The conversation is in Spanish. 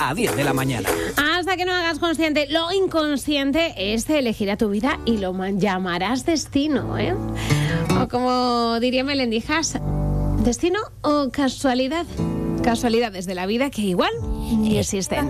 a 10 de la mañana. Hasta que no hagas consciente lo inconsciente, elegirá tu vida y lo llamarás destino, ¿eh? O como diría Melendijas, ¿destino o casualidad? Casualidades de la vida que igual ni existen.